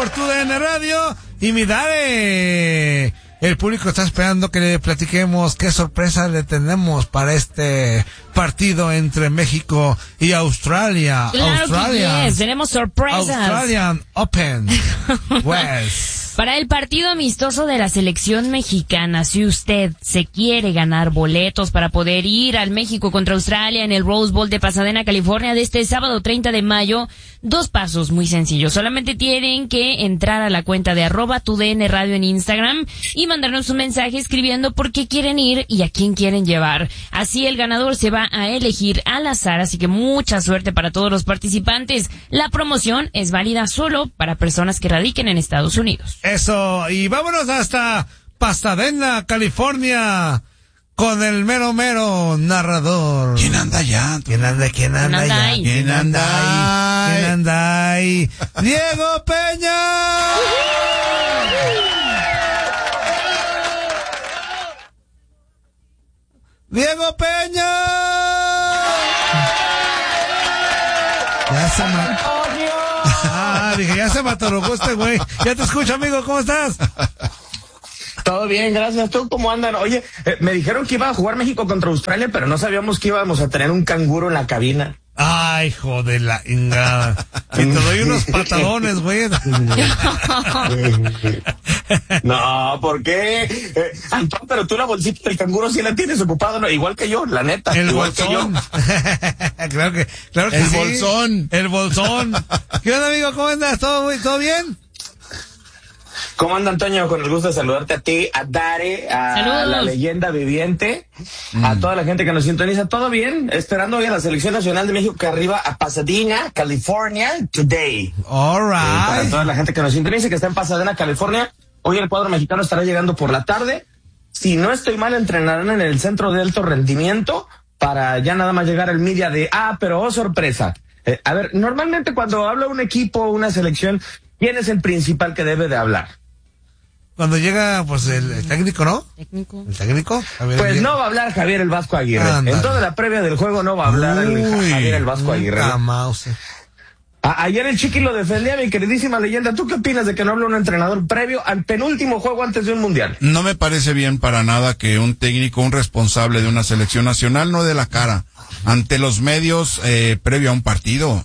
por TUDN Radio. Y mi Dare, el público está esperando que le platiquemos qué sorpresa le tenemos para este partido entre México y Australia. Claro que sí, tenemos sorpresas. Australian Open West. Para el partido amistoso de la selección mexicana, si usted se quiere ganar boletos para poder ir al México contra Australia en el Rose Bowl de Pasadena, California, de este sábado 30 de mayo, 2 pasos muy sencillos. Solamente tienen que entrar a la cuenta de @TUDN Radio en Instagram y mandarnos un mensaje escribiendo por qué quieren ir y a quién quieren llevar. Así el ganador se va a elegir al azar, así que mucha suerte para todos los participantes. La promoción es válida solo para personas que radiquen en Estados Unidos. Eso, y vámonos hasta Pasadena, California, con el mero narrador. ¿Quién anda allá? ¿Quién anda ahí? ¿Quién anda ahí? ¡Diego Peña! ¡Diego Peña! Ya se mató. Dije, ya se mató este güey. Ya te escucho, amigo, ¿cómo estás? Todo bien, gracias. ¿Tú cómo andan? Oye, me dijeron que iba a jugar México contra Australia, pero no sabíamos que íbamos a tener un canguro en la cabina. Ay, hijo de la ingada. Y te doy unos patadones, güey. No, ¿por qué? Antón, pero tú la bolsita del canguro sí la tienes ocupada, ¿no? Igual que yo, la neta. El igual bolsón. Que yo. claro que el sí. bolsón. El bolsón. ¿Qué onda, amigo? ¿Cómo andas? ¿Todo bien? ¿Cómo anda, Antonio? Con el gusto de saludarte a ti, a Dare, a la leyenda viviente, a toda la gente que nos sintoniza. ¿Todo bien? Esperando hoy a la Selección Nacional de México que arriba a Pasadena, California, today. All right. Para toda la gente que nos sintoniza, que está en Pasadena, California, hoy el cuadro mexicano estará llegando por la tarde. Si no estoy mal, entrenarán en el Centro de Alto Rendimiento para ya nada más llegar al media de, pero oh, sorpresa. A ver, normalmente cuando habla un equipo, una selección, ¿quién es el principal que debe de hablar? Cuando llega, pues, el técnico, ¿no? ¿El técnico? Pues no va a hablar Javier el Vasco Aguirre. En toda la previa del juego no va a hablar Javier el Vasco Aguirre. Ayer el Chiqui lo defendía, mi queridísima leyenda. ¿Tú qué opinas de que no hable un entrenador previo al penúltimo juego antes de un mundial? No me parece bien para nada que un técnico, un responsable de una selección nacional no dé la cara ante los medios previo a un partido.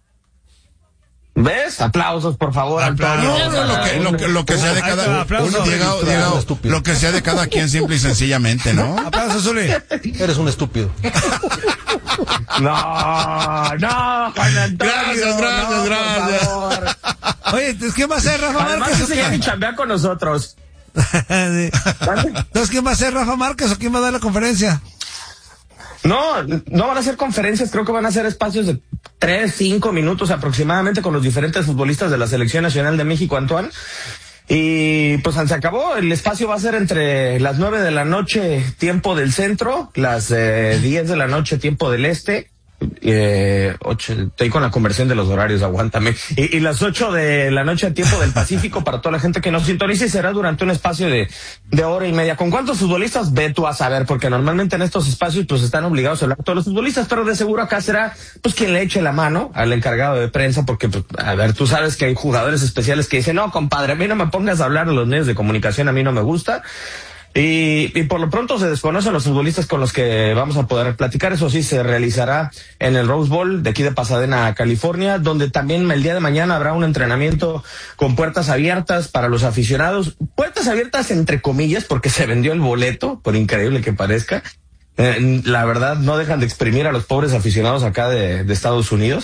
¿Ves? Aplausos, por favor, Antonio. Lo que sea de cada lo que sea de cada quien, simple y sencillamente, ¿no? Aplausos, Zuli. Eres un estúpido. No, Juan Antonio. Gracias. Oye, ¿quién va a ser Rafa Además, Márquez? Además, que chambea con nosotros. Entonces, ¿quién va a ser Rafa Márquez o quién va a dar la conferencia? No van a hacer conferencias, creo que van a hacer espacios de 3-5 minutos aproximadamente con los diferentes futbolistas de la Selección Nacional de México, Antoine. Y pues se acabó, el espacio va a ser entre las 9 de la noche, tiempo del centro, las 10 de la noche, tiempo del este. 8, estoy con la conversión de los horarios, aguántame. Y las 8 de la noche, tiempo del Pacífico, para toda la gente que nos sintonice, y será durante un espacio de hora y media. ¿Con cuántos futbolistas? Ve tú a saber, porque normalmente en estos espacios pues están obligados a hablar todos los futbolistas, pero de seguro acá será pues quien le eche la mano al encargado de prensa, porque pues, a ver, tú sabes que hay jugadores especiales que dicen, no, compadre, a mí no me pongas a hablar en los medios de comunicación, a mí no me gusta. Y por lo pronto se desconocen los futbolistas con los que vamos a poder platicar. Eso sí, se realizará en el Rose Bowl de aquí de Pasadena, California, donde también el día de mañana habrá un entrenamiento con puertas abiertas para los aficionados. Puertas abiertas entre comillas, porque se vendió el boleto, por increíble que parezca. La verdad, no dejan de exprimir a los pobres aficionados acá de Estados Unidos.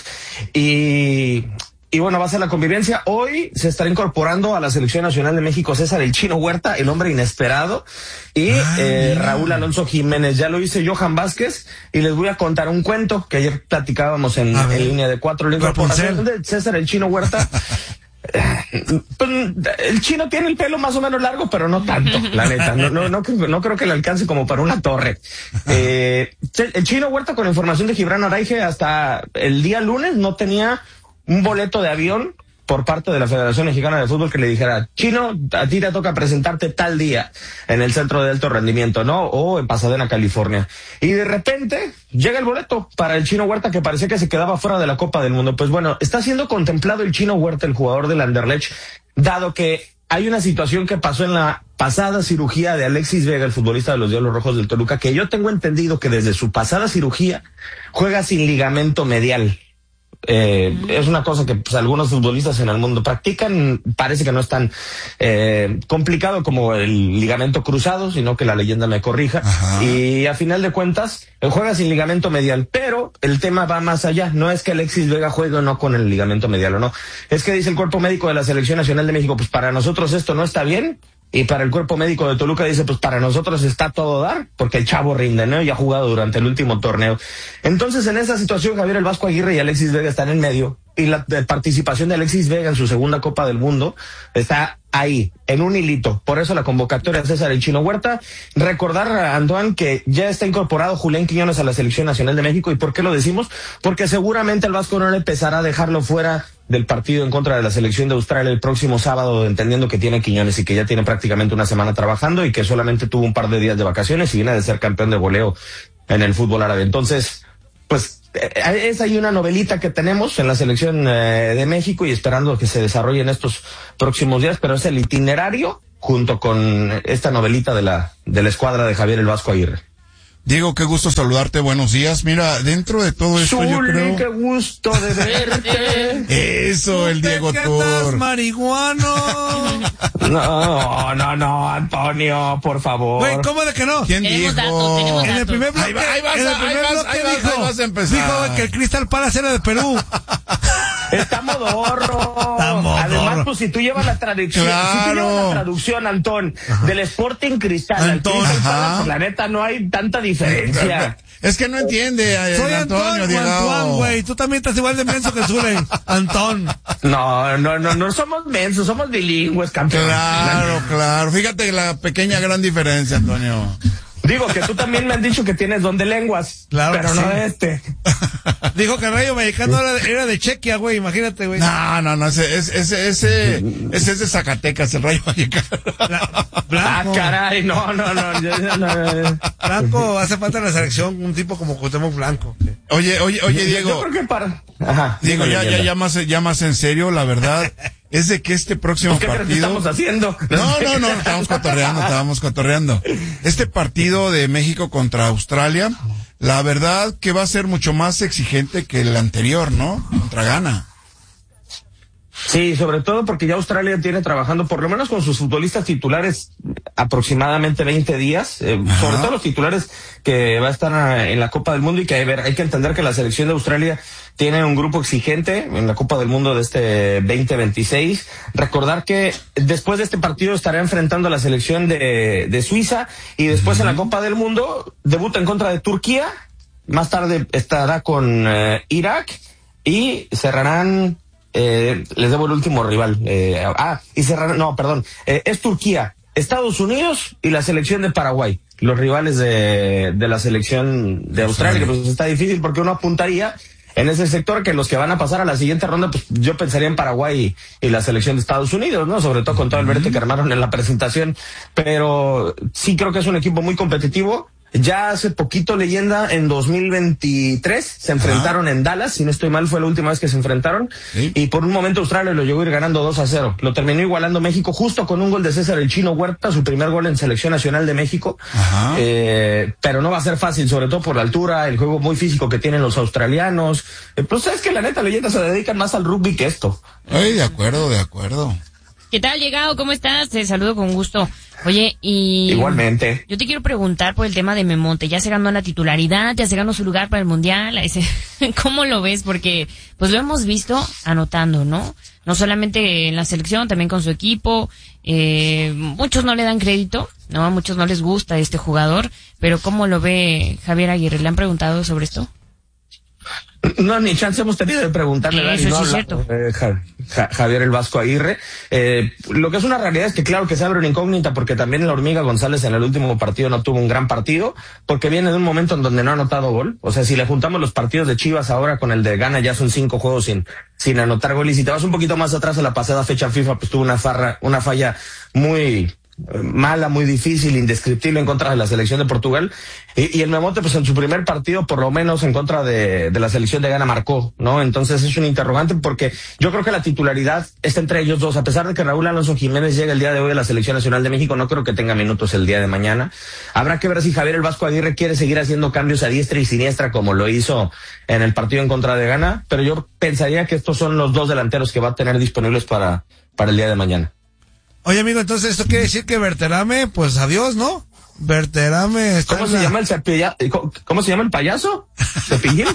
Y bueno, va a ser la convivencia. Hoy se estará incorporando a la Selección Nacional de México César el Chino Huerta, el hombre inesperado, y Raúl Alonso Jiménez. Ya lo hice Johan Vázquez, y les voy a contar un cuento que ayer platicábamos en línea de 4. La incorporación de César el Chino Huerta. Pues, el Chino tiene el pelo más o menos largo, pero no tanto, la neta. No creo que le alcance como para una torre. El Chino Huerta, con información de Gibran Araige, hasta el día lunes no tenía un boleto de avión por parte de la Federación Mexicana de Fútbol que le dijera, Chino, a ti te toca presentarte tal día en el Centro de Alto Rendimiento, ¿no? O en Pasadena, California. Y de repente llega el boleto para el Chino Huerta, que parecía que se quedaba fuera de la Copa del Mundo. Pues bueno, está siendo contemplado el Chino Huerta, el jugador del Anderlecht, dado que hay una situación que pasó en la pasada cirugía de Alexis Vega, el futbolista de los Diablos Rojos del Toluca, que yo tengo entendido que desde su pasada cirugía juega sin ligamento medial. Es una cosa que pues, algunos futbolistas en el mundo practican. Parece que no es tan complicado como el ligamento cruzado, sino que la leyenda me corrija. Ajá. Y a final de cuentas, juega sin ligamento medial. Pero el tema va más allá. No es que Alexis Vega juegue o no con el ligamento medial o no. Es que dice el cuerpo médico de la Selección Nacional de México, pues para nosotros esto no está bien. Y para el cuerpo médico de Toluca dice, pues para nosotros está todo dar, porque el chavo rinde, ¿no? Y ha jugado durante el último torneo. Entonces, en esa situación, Javier El Vasco Aguirre y Alexis Vega están en medio. Y la participación de Alexis Vega en su segunda Copa del Mundo está ahí, en un hilito. Por eso la convocatoria de César El Chino Huerta. Recordar, Antoine, que ya está incorporado Julián Quiñones a la Selección Nacional de México. ¿Y por qué lo decimos? Porque seguramente el Vasco no le pesará dejarlo fuera del partido en contra de la selección de Australia el próximo sábado, entendiendo que tiene Quiñones y que ya tiene prácticamente una semana trabajando y que solamente tuvo un par de días de vacaciones y viene de ser campeón de goleo en el fútbol árabe. Entonces, pues es ahí una novelita que tenemos en la selección de México y esperando que se desarrolle en estos próximos días, pero es el itinerario junto con esta novelita de la escuadra de Javier El Vasco Aguirre. Diego, qué gusto saludarte, buenos días. Mira, dentro de todo esto yo creo... qué gusto de verte. Eso, el Diego Tour. marihuano. No, Antonio, por favor. Güey, ¿cómo de que no? ¿Quién Tenemos dijo? datos, tenemos En el datos. primer bloque, Ahí vas a empezar. Dijo güey, que el Crystal Palace era de Perú. Está modorro. Está modorro. Además, pues si tú llevas la traducción, Antón, del Sporting Cristal al Antón, Crystal ajá. Palace, pues, la neta no hay tanta diferencia. Es que no entiende, Soy Antonio, Antón, Diego. Antoine, güey. Tú también estás igual de menso que Zulen. Antón. No somos mensos, somos bilingües, campeón. Claro. Fíjate la pequeña gran diferencia, Antonio. Digo que tú también me has dicho que tienes don de lenguas, Claro pero que no sí. de este. Dijo que el Rayo Vallecano era de Chequia, güey. Imagínate, güey. No, ese es de Zacatecas, el Rayo Vallecano. Blanco. Caray, no. Blanco, hace falta en la selección un tipo como Cuauhtémoc Blanco. Oye, Yo Diego. creo que para... Ajá. Diego, dígale, ya más en serio, la verdad, es de que este próximo ¿Qué crees que partido... estamos haciendo? No, estábamos cotorreando. Este partido de México contra Australia, la verdad que va a ser mucho más exigente que el anterior, ¿no? Contra Ghana. Sí, sobre todo porque ya Australia tiene trabajando por lo menos con sus futbolistas titulares aproximadamente 20 días, sobre todo los titulares que va a estar en la Copa del Mundo y que hay que entender que la selección de Australia tiene un grupo exigente en la Copa del Mundo de este 2026. Recordar que después de este partido estará enfrentando a la selección de Suiza y después en la Copa del Mundo debuta en contra de Turquía, más tarde estará con Irak y cerrarán... les debo el último rival. Es Turquía, Estados Unidos y la selección de Paraguay. Los rivales de la selección de Australia, que pues está difícil porque uno apuntaría en ese sector que los que van a pasar a la siguiente ronda, pues yo pensaría en Paraguay y la selección de Estados Unidos, ¿no? Sobre todo con todo el verde que armaron en la presentación. Pero sí creo que es un equipo muy competitivo. Ya hace poquito, leyenda, en 2023 se enfrentaron en Dallas, si no estoy mal, fue la última vez que se enfrentaron. ¿Sí? Y por un momento Australia lo llegó a ir ganando 2-0. Lo terminó igualando México justo con un gol de César El Chino Huerta, su primer gol en Selección Nacional de México. Pero no va a ser fácil, sobre todo por la altura, el juego muy físico que tienen los australianos. Pues es que la neta, leyenda, se dedican más al rugby que esto. Ay, de acuerdo. ¿Qué tal, Llegado? ¿Cómo estás? Te saludo con gusto. Oye, y... Igualmente. Yo te quiero preguntar por el tema de Memonte. Ya se ganó la titularidad, ya se ganó su lugar para el Mundial. ¿Cómo lo ves? Porque, pues lo hemos visto anotando, ¿no? No solamente en la selección, también con su equipo. Muchos no le dan crédito, ¿no? A muchos no les gusta este jugador. Pero ¿cómo lo ve Javier Aguirre? ¿Le han preguntado sobre esto? No, ni chance hemos tenido de preguntarle. Eso sí es cierto. Javier El Vasco Aguirre. Lo que es una realidad es que claro que se abre una incógnita porque también la Hormiga González en el último partido no tuvo un gran partido porque viene de un momento en donde no ha anotado gol. O sea, si le juntamos los partidos de Chivas ahora con el de Ghana ya son 5 juegos sin anotar gol. Y si te vas un poquito más atrás a la pasada fecha FIFA, pues tuvo una falla muy mala, muy difícil, indescriptible en contra de la selección de Portugal. Y el Memote, pues en su primer partido, por lo menos en contra de la selección de Ghana, marcó, ¿no? Entonces es un interrogante porque yo creo que la titularidad está entre ellos dos. A pesar de que Raúl Alonso Jiménez llega el día de hoy a la Selección Nacional de México, no creo que tenga minutos el día de mañana. Habrá que ver si Javier el Vasco Aguirre quiere seguir haciendo cambios a diestra y siniestra como lo hizo en el partido en contra de Ghana, pero yo pensaría que estos son los dos delanteros que va a tener disponibles para el día de mañana. Oye, amigo, entonces esto quiere decir que Berterame, pues adiós, ¿no? Berterame está ¿Cómo se llama el ¿Cómo se llama el payaso? ¿Cepillín?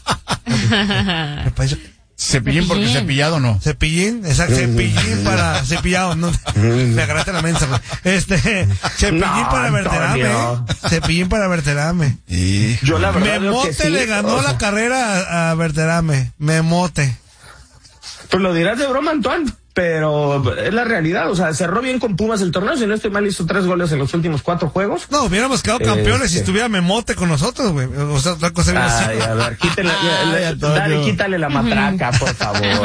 El payaso. Cepillín porque cepillado no. Cepillín, exacto, cepillín para cepillado, no, me agarraste la mensa, güey. Cepillín No, para Berterame, cepillín para Berterame. Y Yo la verdad creo Memote que sí, le ganó o sea, la carrera a Berterame, Memote. Pues lo dirás de broma, Antoine, pero es la realidad. O sea, cerró bien con Pumas el torneo. Si no estoy mal, hizo 3 goles en los últimos 4 juegos. No, hubiéramos quedado campeones si estuviera Memote con nosotros, güey. O sea, otra cosa hubiera sido. Ay, a ver, dale, quítale la matraca, por favor.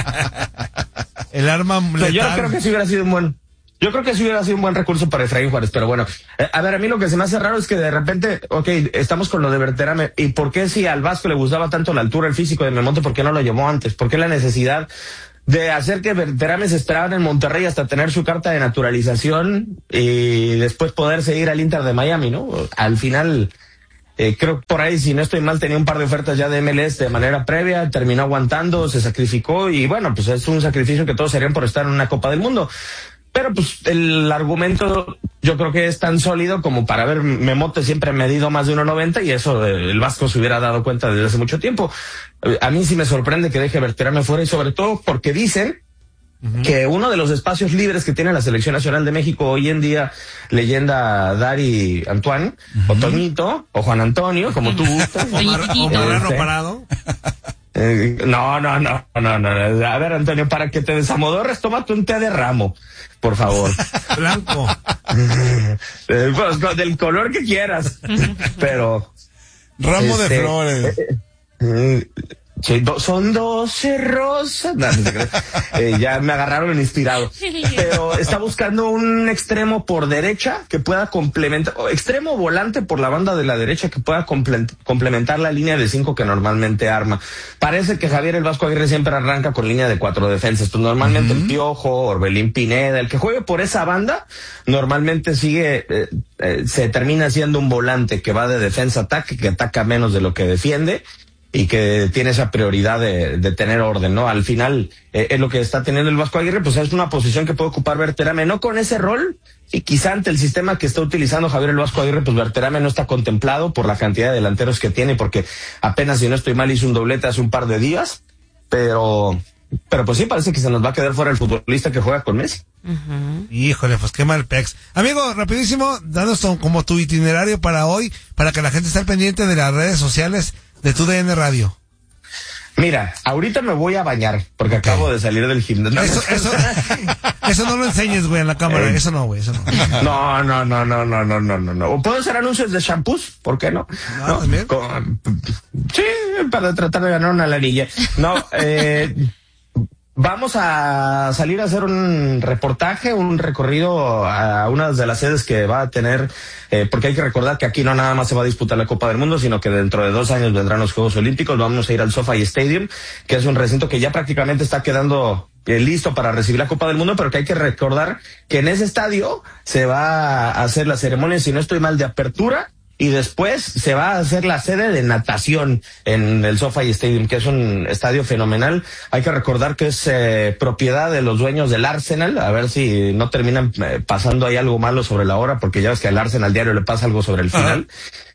El arma letal. Yo creo que sí hubiera sido un buen recurso para Efraín Juárez, pero bueno. A ver, a mí lo que se me hace raro es que de repente, estamos con lo de Berterame, ¿y por qué si al Vasco le gustaba tanto la altura, el físico de Memote, por qué no lo llamó antes? ¿Por qué la necesidad de hacer que Berterame se esperara en Monterrey hasta tener su carta de naturalización y después poderse ir al Inter de Miami, ¿no? Al final, creo que por ahí, si no estoy mal, tenía un par de ofertas ya de MLS de manera previa, terminó aguantando, se sacrificó y bueno, pues es un sacrificio que todos harían por estar en una Copa del Mundo. Pero pues el argumento yo creo que es tan sólido como para ver, Memote siempre ha medido más de 1.90 y eso el Vasco se hubiera dado cuenta desde hace mucho tiempo. A mí sí me sorprende que deje Berterame fuera y sobre todo porque dicen que uno de los espacios libres que tiene la Selección Nacional de México hoy en día, leyenda Dari Antoine, o Toñito, o Juan Antonio, como tú gustas. O Mariano Parado. No. A ver, Antonio, para que te desamodorres, tómate un té de ramo, por favor. Blanco. Pues del color que quieras. Pero. ramo de flores. Son 12 rosas. No, ya me agarraron inspirado. Pero está buscando un extremo por derecha que pueda complementar, extremo volante por la banda de la derecha que pueda complementar la línea de 5 que normalmente arma. Parece que Javier el Vasco Aguirre siempre arranca con línea de 4 defensas. Pues normalmente el Piojo, Orbelín Pineda, el que juegue por esa banda, normalmente se termina siendo un volante que va de defensa-ataque, que ataca menos de lo que defiende y que tiene esa prioridad de tener orden, ¿no? Al final, es lo que está teniendo el Vasco Aguirre, pues es una posición que puede ocupar Berterame, no con ese rol, y quizá ante el sistema que está utilizando Javier el Vasco Aguirre, pues Berterame no está contemplado por la cantidad de delanteros que tiene, porque apenas, si no estoy mal, hizo un doblete hace un par de días, pero pues sí, parece que se nos va a quedar fuera el futbolista que juega con Messi. Híjole, pues qué mal pex. Amigo, rapidísimo, danos como tu itinerario para hoy, para que la gente esté al pendiente de las redes sociales de tu DN Radio. Mira, ahorita me voy a bañar porque acabo de salir del gimnasio. Eso no lo enseñes, güey, en la cámara. Eso no, güey, eso no. No. ¿O puedo hacer anuncios de shampoos? ¿Por qué no? No, también. Sí, para tratar de ganar una lanilla. No, vamos a salir a hacer un reportaje, un recorrido a una de las sedes que va a tener, porque hay que recordar que aquí no nada más se va a disputar la Copa del Mundo, sino que dentro de 2 años vendrán los Juegos Olímpicos. Vamos a ir al SoFi Stadium, que es un recinto que ya prácticamente está quedando listo para recibir la Copa del Mundo, pero que hay que recordar que en ese estadio se va a hacer la ceremonia, si no estoy mal, de apertura. Y después se va a hacer la sede de natación en el SoFi Stadium, que es un estadio fenomenal. Hay que recordar que es propiedad de los dueños del Arsenal. A ver si no terminan pasando ahí algo malo sobre la hora, porque ya ves que al Arsenal diario le pasa algo sobre el final.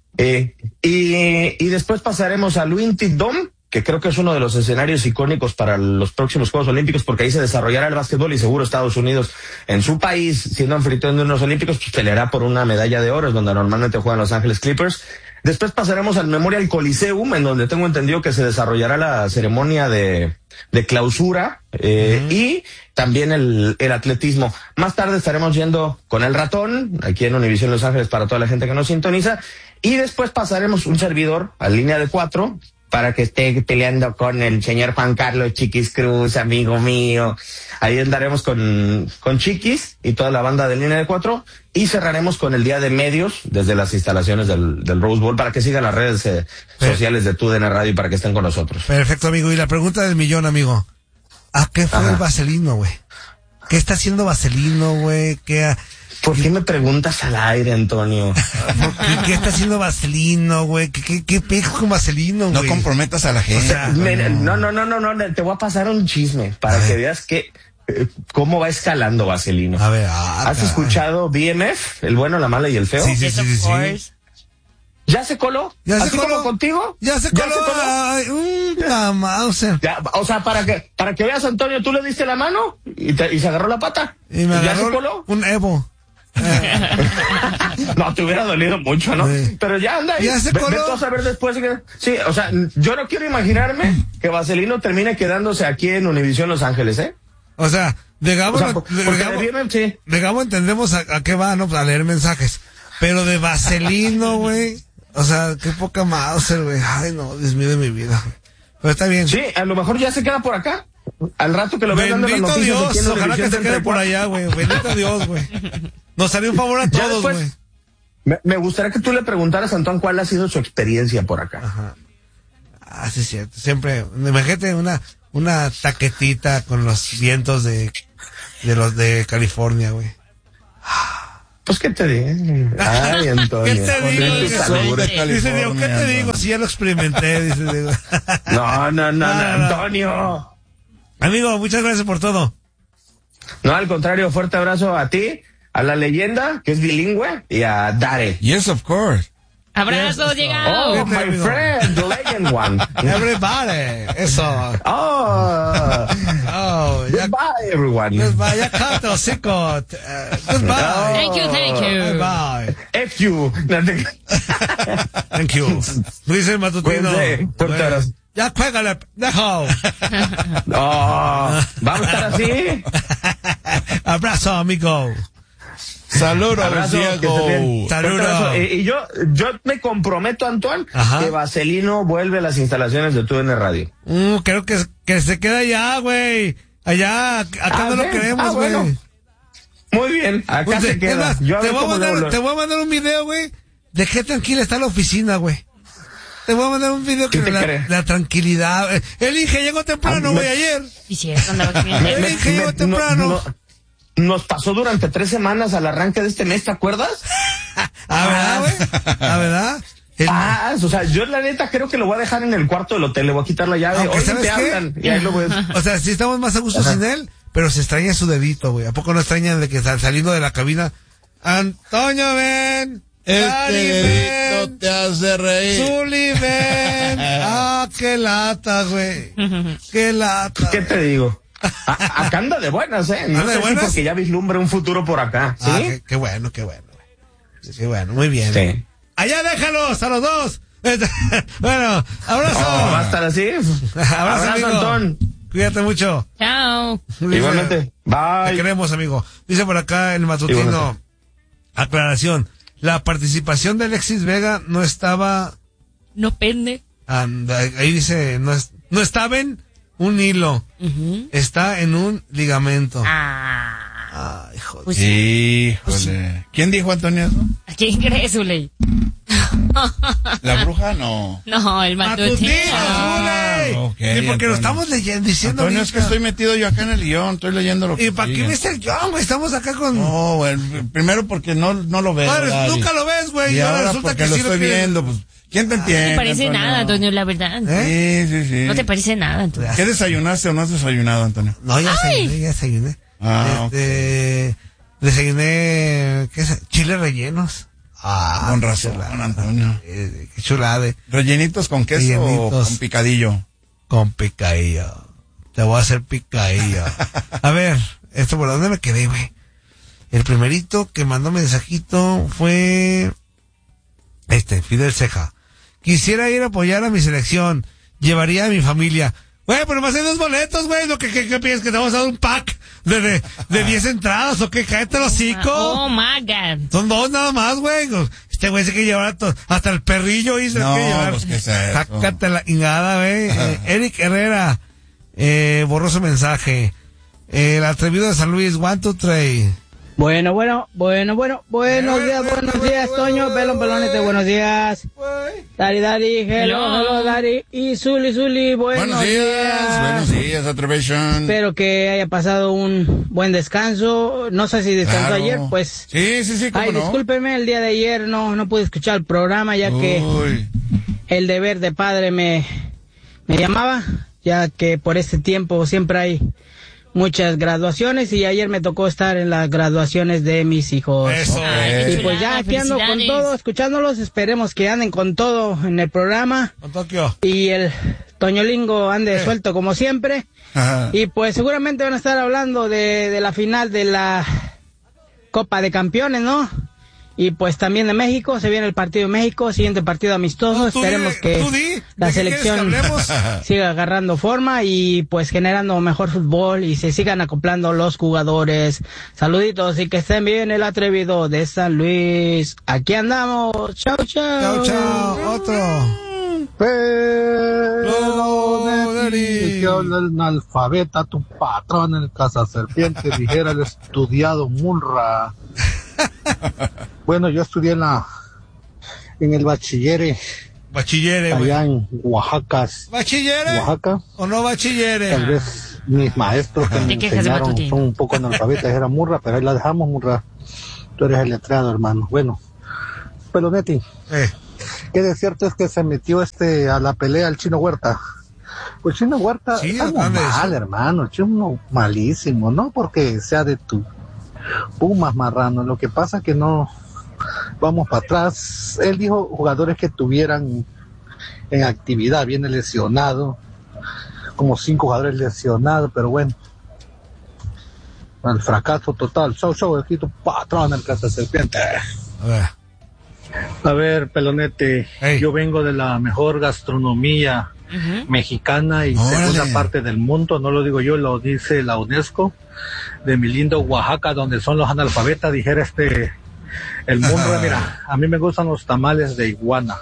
Y después pasaremos al Intuit Dome, que creo que es uno de los escenarios icónicos para los próximos Juegos Olímpicos, porque ahí se desarrollará el básquetbol y seguro Estados Unidos, en su país, siendo anfitrión de unos Olímpicos, pues peleará por una medalla de oro, es donde normalmente juegan Los Ángeles Clippers. Después pasaremos al Memorial Coliseum, en donde tengo entendido que se desarrollará la ceremonia de clausura, y también el atletismo. Más tarde estaremos yendo con el ratón, aquí en Univisión Los Ángeles, para toda la gente que nos sintoniza, y después pasaremos un servidor a línea de 4, para que esté peleando con el señor Juan Carlos Chiquis Cruz, amigo mío. Ahí andaremos con Chiquis y toda la banda de Línea de 4 y cerraremos con el Día de Medios desde las instalaciones del Rose Bowl para que sigan las redes sociales de TUDN Radio y para que estén con nosotros. Perfecto, amigo. Y la pregunta del millón, amigo. ¿A qué fue el Vaselino, güey? ¿Qué está haciendo Vaselino, güey? ¿Por qué me preguntas al aire, Antonio? ¿Qué está haciendo Vaselino, güey? ¿Qué pejo con Vaselino, güey? No comprometas a la gente. O sea, no, te voy a pasar un chisme para que veas cómo va escalando Vaselino. A ver, ¿Has escuchado BMF? El bueno, la mala y el feo. Sí. ¿Ya se coló? ¿Así como contigo? Ya se coló. La Mauser. O sea, para que veas, Antonio, tú le diste la mano y se agarró la pata. Y me ¿Ya agarró se coló? un Evo. No, te hubiera dolido mucho, ¿no? Sí. Pero ya anda ahí. Ya se coló. Vete a saber después. Sí, o sea, yo no quiero imaginarme que Vaselino termine quedándose aquí en Univisión Los Ángeles, ¿eh? O sea, de Gabo entendemos a qué va, ¿no? A leer mensajes. Pero de Vaselino, güey. O sea, qué poca Mauser, güey. Ay, no, Dios mío de mi vida. Pero está bien. Sí, a lo mejor ya se queda por acá. Al rato que lo vean dando las Bendito noticias. Dios, ojalá que se quede por allá, güey. Bendito Dios, güey. Nos haría un favor a todos, güey. Me gustaría que tú le preguntaras a Antoine cuál ha sido su experiencia por acá. Ajá. Sí, es cierto. Siempre, imagínate una taquetita con los vientos de los de California, güey. Pues, ¿qué te digo? Ay, Antonio. ¿Qué te digo? Dice Diego, ¿qué te digo? Si ya lo experimenté, dice Diego. No, Antonio. Amigo, muchas gracias por todo. No, al contrario, fuerte abrazo a ti, a la leyenda, que es bilingüe, y a Dare. Yes, of course. ¡Abrazo, llegado! Oh, my friend, the legend one. Everybody. Eso. Oh, goodbye, everyone. Goodbye. Ya cállate, hocico. Goodbye. Thank you. Bye. F you. Thank you. Dice el matutino. Fuerte abrazo. Ya cuégale, dejo. ¿Vamos a estar así? Abrazo, amigo. Saludos, Diego. Saludos. Y yo me comprometo, Antoine, que Vaselino vuelve a las instalaciones de TUDN Radio. Creo que se queda allá, güey. Allá, acá no lo queremos, güey. Bueno. Muy bien, acá se queda. Te voy a mandar un video, güey, de qué tranquila está la oficina, güey. Te voy a mandar un video que la tranquilidad. El Inge llegó temprano, güey, ayer. Y si eso andaba comiendo. El Inge llegó temprano. Nos pasó durante 3 semanas al arranque de este mes, ¿te acuerdas? ¿Verdad, güey? ¿Verdad? O sea, yo la neta creo que lo voy a dejar en el cuarto del hotel, le voy a quitar la llave. Aunque, Hoy ¿sabes te qué? hablan, y ahí lo voy a... O sea, sí estamos más a gusto sin él, pero se extraña su dedito, güey. ¿A poco no extrañan de que saliendo de la cabina? Antonio, ven. Dedito te hace reír. Zuli, ven. Qué lata, güey. Qué lata. ¿Qué te digo? Acá anda de buenas, ¿eh? No sé si porque ya vislumbra un futuro por acá, ¿sí? Qué bueno. Qué bueno, muy bien. Sí. Allá déjalos, a los dos. Bueno, abrazo. ¿Va a estar así? Abrazo, Antón. Cuídate mucho. Chao. Igualmente. Bye. Te queremos, amigo. Dice por acá el matutino. Igualmente. Aclaración. La participación de Alexis Vega no estaba... No pende. Ahí dice, no estaba en un hilo. Está en un ligamento. Ay, joder. Pues sí. Híjole. ¿Quién dijo, Antonio, eso? ¿A quién crees, Zuley? ¿La bruja? No. No, el matutino. Okay, y porque lo estamos leyendo, diciendo. Antonio, es que estoy metido yo acá en el guión, estoy leyendo lo que... ¿Y para qué ves el guión, güey? Estamos acá con... No, güey, primero porque no lo veo. Padre, nunca lo ves, güey. Y ahora resulta porque que lo sí estoy viendo, pues... ¿Quién te entiende? No te parece nada, Antonio, la verdad. Sí. No te parece nada, Antonio. ¿Qué desayunaste o no has desayunado, Antonio? No, ya desayuné. Desayuné, ¿qué es? Chiles rellenos. Con razón, Antonio. Qué chulada. ¿Rellenitos con queso o con picadillo? Con picadillo. Te voy a hacer picadillo. A ver, ¿por dónde me quedé, güey? El primerito que mandó mensajito fue... Fidel Ceja. Quisiera ir a apoyar a mi selección. Llevaría a mi familia. Güey, pero más hay 2 boletos, güey. ¿Qué piensas? ¿Que te vamos a dar un pack de 10 entradas o qué? Cállate el hocico. Oh, my God. Son 2 nada más, güey. Este güey se que llevar hasta el perrillo hizo No, que llevar. pues, ¿qué es eso? Sácate la ingada, güey. Eric Herrera, borró su mensaje. El atrevido de San Luis, 1, 2, 3. Buenos días, Toño, pelonete, buenos días. Dari, hello, Dari, y Zuli, buenos días, Atrevision. Espero que haya pasado un buen descanso, no sé si descansó ayer, pues. Sí, cómo no. Discúlpeme, el día de ayer no pude escuchar el programa, ya que el deber de padre me llamaba, ya que por este tiempo siempre hay muchas graduaciones y ayer me tocó estar en las graduaciones de mis hijos. Eso. Y pues ya aquí ando con todo, escuchándolos, esperemos que anden con todo en el programa. Con Tokio. Y el Toñolingo ande suelto como siempre. Ajá. Y pues seguramente van a estar hablando de la final de la Copa de Campeones, ¿no? Y pues también de México, se viene el partido de México, siguiente partido amistoso, esperemos que la selección siga agarrando forma y pues generando mejor fútbol y se sigan acoplando los jugadores. Saluditos y que estén bien, el atrevido de San Luis. Aquí andamos, chao. Otro. Que habla el analfabeta, tu patrón, el cazaserpiente, dijera el estudiado Munra. Bueno, yo estudié en el bachillere allá en Oaxaca. ¿Oaxaca? ¿O no bachillere? Tal vez mis maestros que me enseñaron son un poco analfabetas, era Murra, pero ahí la dejamos, Murra. Tú eres el letrado, hermano. Bueno, Pelonetti, ¿qué de cierto es que se metió a la pelea el Chino Huerta? Pues Chino Huerta está muy mal, hermano, Chino malísimo, no porque sea de tu Pumas marrano, lo que pasa que no vamos para atrás. Él dijo jugadores que tuvieran en actividad, viene lesionado, como 5 jugadores lesionados, pero bueno, al fracaso total. Chau, aquí tu patrón, el cazaserpiente. A ver, Pelonete, yo vengo de la mejor gastronomía mexicana y segunda parte del mundo, no lo digo yo, lo dice la UNESCO, de mi lindo Oaxaca, donde son los analfabetas, dijera el mundo. Mira, a mí me gustan los tamales de iguana.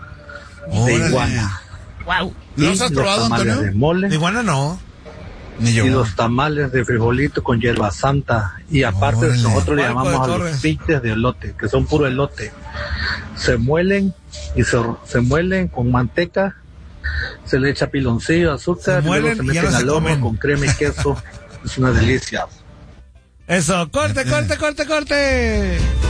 Wow. ¿Los has probado, Antonio? De mole. De iguana no. Ni yo. Y los tamales de frijolito con hierba santa. Y aparte nosotros le llamamos a los pites de elote, que son puro elote. Se muelen y se muelen con manteca, se le echa piloncillo, azúcar, y luego se meten al horno con crema y queso. Es una delicia. Eso, corte.